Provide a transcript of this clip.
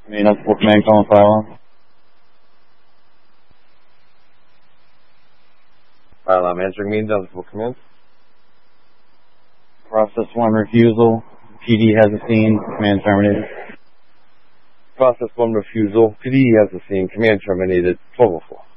Main Eligible Command calling fire alarm. Fire alarm answering main eligible command. Process 1 refusal. PD has a scene. Command terminated. Process 1 refusal. PD has the scene. Command terminated. 1204.